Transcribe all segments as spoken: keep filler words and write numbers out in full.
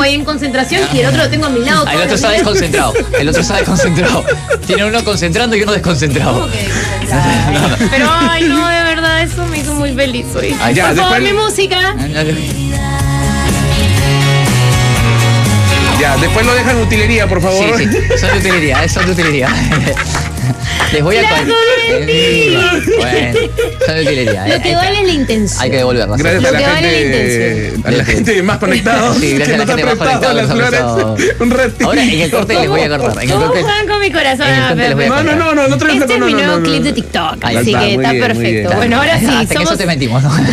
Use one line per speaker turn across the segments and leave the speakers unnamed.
tengo ahí en concentración y el otro lo tengo a mi lado.
El otro está desconcentrado. El otro está desconcentrado. Tiene uno concentrando y uno desconcentrado.
Okay, no, no. Pero ay, no, de verdad, eso me hizo muy feliz hoy.
Ah, ya,
Por favor,
después...
mi música.
Ya, después lo dejan en utilería, por favor.
Sí, sí, son de utilería, son de utilería. Les voy a
Las
contar. Bueno, son de utilería.
Lo que vale es la intención.
Hay que devolverlas.
Gracias
Lo
a la
que vale la
gente,
intención.
a la gente más conectada.
Sí, gracias
que
a la
nos
gente
ha
más
prestado
conectada,
las
nos ha
flores.
prestado.
Un ratito.
Ahora en el corte les voy a cortar. En el
¿Cómo
corte,
juegan con mi corazón?
en el corte les voy a
No,
contar.
no, no, no, no traes
Este es
no,
mi
no,
nuevo
no,
clip
no.
de TikTok,
Ahí
así
está,
que
muy
está
bien, muy
perfecto.
bien.
Bueno, ahora sí,
Hasta que
somos,
eso te metimos, ¿no?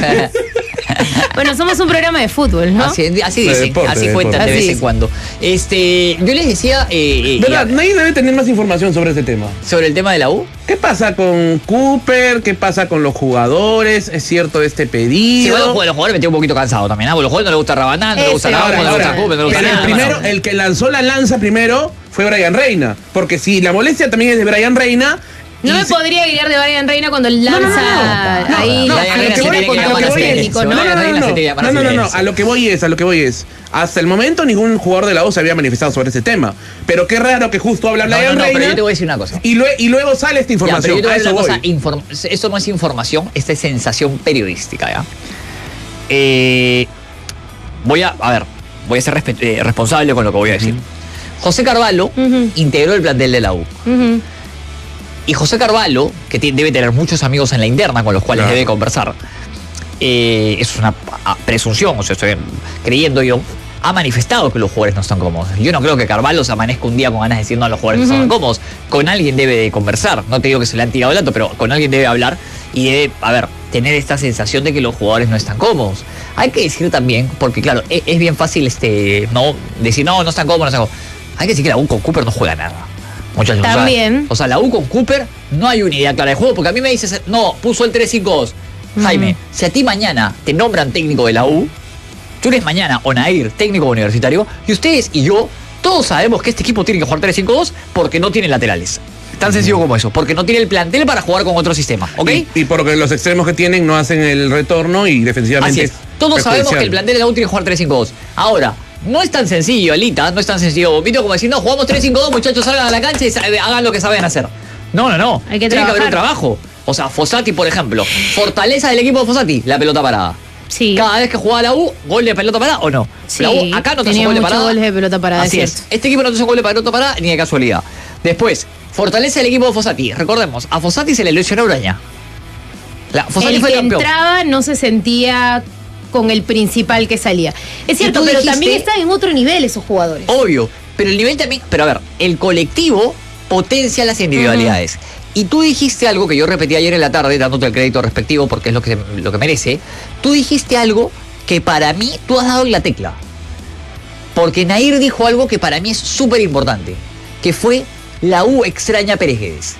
bueno, somos un programa de fútbol, ¿no?
Así, así
De
dicen,
deporte,
así
de
cuentan
deporte.
de vez
Así
en cuando. Este, yo les decía eh, eh,
¿Verdad?
ya,
Nadie debe tener más información sobre este tema.
sobre el tema de la U.
¿Qué pasa con Cooper? ¿Qué pasa con los jugadores? ¿Es cierto este
Sí,
pedido?
bueno, los jugadores me tengo un poquito cansado también, ¿ah? Porque los jugadores no le gusta Rabanán, no le gusta
Ese,
Raúl, no le
Ahora,
gusta
ahora,
Cooper, no le gusta
pero el
nada.
primero, el que lanzó la lanza primero fue Brian Reina. Porque si la molestia también es de Brian Reina.
No
y
me
se-
podría guiar de Brian Reina cuando lanza
no, no, no, no,
ahí.
no,
Brian
a lo
Reina
que
se
voy-
tiene que
a lo
llamar
que
a
voy es-
silencio.
no, no,
Brian
no,
Reina
no,
se tiene que llamar a
no, no, no, no,
silencio.
a lo que voy es, a lo que voy es. Hasta el momento ningún jugador de la U se había manifestado sobre ese tema. Pero qué raro que justo habla
No,
Brian
no, no,
Reina.
pero yo te voy a decir una cosa.
Y, lue- y luego sale esta
Ya, pero
información.
yo te voy a
A
decir
eso
una
voy.
cosa, inform- esto no es información, esta es sensación periodística, ¿ya? Eh, voy a, a ver, voy a ser respe- eh, responsable con lo que voy a decir. José Carvalho
Ujú.
integró el plantel de la U.
Ujú.
Y José Carvalho, que tiene- debe tener muchos amigos en la interna con los cuales
Claro.
debe conversar, eh, eso es una a- presunción, o sea, estoy creyendo yo, ha manifestado que los jugadores no están cómodos. Yo no creo que Carvalho se amanezca un día con ganas de decir no, los jugadores no están cómodos. Con alguien debe de conversar. No te digo que se le han tirado el dato, pero con alguien debe hablar y debe, a ver, tener esta sensación de que los jugadores no están cómodos. Hay que decir también, porque claro, es, es bien fácil este, no decir no, no están cómodos, no están cómodos. Hay que decir que la U con Cooper no juega nada. Muchachos,
También.
O sea, o sea, la U con Cooper no hay una idea clara de juego, porque a mí me dices, no, puso el tres cinco dos. Jaime, si a ti mañana te nombran técnico de la U, tú eres mañana Onair, técnico universitario, y ustedes y yo, todos sabemos que este equipo tiene que jugar tres cinco dos porque no tiene laterales. Tan sencillo como eso, porque no tiene el plantel para jugar con otro sistema, ¿ok?
Y, y porque los extremos que tienen no hacen el retorno y defensivamente.
Así es. Todos sabemos que el
perjudicial.
plantel de la U tiene que jugar tres cinco dos. Ahora, no es tan sencillo, Alita, no es tan sencillo, Bombito, como decir, no, jugamos tres cinco dos, muchachos, salgan a la cancha y sa- hagan lo que saben hacer. No, no, no.
Hay que
Tiene que haber un
trabajar.
trabajo. O sea, Fossati, por ejemplo. Fortaleza del equipo de Fossati, la pelota parada.
Sí.
Cada vez que jugaba la U, gol de pelota parada o no.
Sí,
La U acá no te hace
tenía
gol de
muchos
parada.
goles de pelota parada,
Así
es
es.
cierto.
Este equipo no te hace gol de pelota parada ni de casualidad. Después, fortaleza del equipo de Fossati. Recordemos, a Fossati se le lesionó Uraña. La, Fossati
El
fue
que
campeón.
entraba no se sentía con el principal que salía. Es cierto,
tú
pero
dijiste-
también están en otro nivel esos jugadores.
Obvio, pero el nivel también, pero a ver, el colectivo potencia las individualidades. Y tú dijiste algo que yo repetí ayer en la tarde, dándote el crédito respectivo porque es lo que, lo que merece. Tú dijiste algo que para mí tú has dado en la tecla. Porque Nair dijo algo que para mí es súper importante, que fue la U extraña a Pérez Guedes.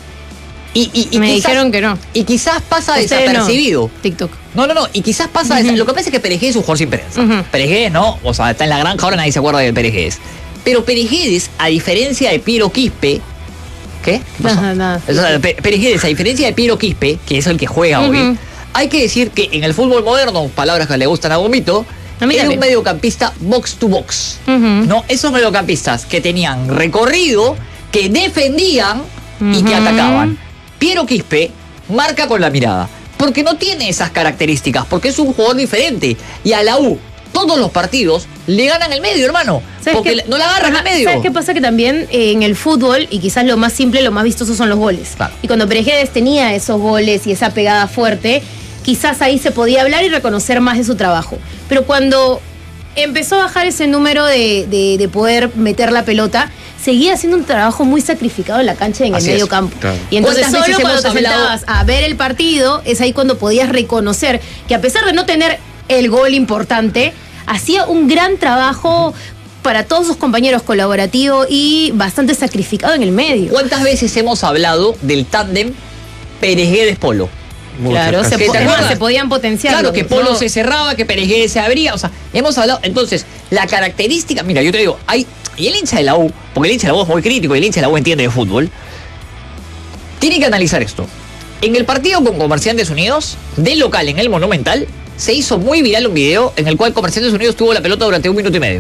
Y, y- y
Me
quizás-
dijeron que no.
Y quizás pasa
Ustedes
desapercibido.
no. TikTok.
No, no, no. Y quizás pasa.
Ujú.
desa- Lo que pasa es que Pérez Guedes es un jugador sin prensa.
Ujú.
Pérez Guedes no. O sea, está en la granja, ahora nadie se acuerda de Pérez Guedes. Pero Pérez Guedes, a diferencia de Piero Quispe. ¿Qué? ¿Qué pasó?
Nada, nada.
O sea, Pe- Pérez Guedes, a diferencia de Piero Quispe, que es el que juega hoy,
Ujú.
hay que decir que en el fútbol moderno, palabras que le gustan a Gomito,
A mí
era un
también.
mediocampista box to box.
Ujú.
¿No? Esos mediocampistas que tenían recorrido, que defendían y que
Ujú.
atacaban. Piero Quispe marca con la mirada, porque no tiene esas características, porque es un jugador diferente. Y a la U, todos los partidos le ganan el medio, hermano.
¿Sabes
Porque
qué?
le- no la agarran al medio.
¿Sabes qué pasa? Que también eh, en el fútbol, y quizás lo más simple, lo más vistoso son los goles.
Claro.
Y cuando Pérez Guedes tenía esos goles y esa pegada fuerte, quizás ahí se podía hablar y reconocer más de su trabajo. Pero cuando empezó a bajar ese número de, de- de poder meter la pelota, seguía haciendo un trabajo muy sacrificado en la cancha y en
Así
el
es.
medio campo.
Claro.
Y entonces
¿Cuántas
solo
veces
cuando te
hemos hablado-
sentabas a ver el partido, es ahí cuando podías reconocer que a pesar de no tener el gol importante, hacía un gran trabajo para todos sus compañeros, colaborativo y bastante sacrificado en el medio.
¿Cuántas veces hemos hablado del tándem Pérez Guedes-Polo?
Claro,
Muchas
se,
gracias.
po-
¿Te
es más,
acuerdas?
se podían potenciar.
Claro, que Polo
¿no?
se cerraba, que Pérez Guedes se abría. O sea, hemos hablado. Entonces, la característica. Mira, yo te digo, hay. Y el hincha de la U, porque el hincha de la U es muy crítico y el hincha de la U entiende de fútbol, tiene que analizar esto. En el partido con Comerciantes Unidos, del local en el Monumental, se hizo muy viral un video en el cual Comerciantes Unidos tuvo la pelota durante un minuto y medio.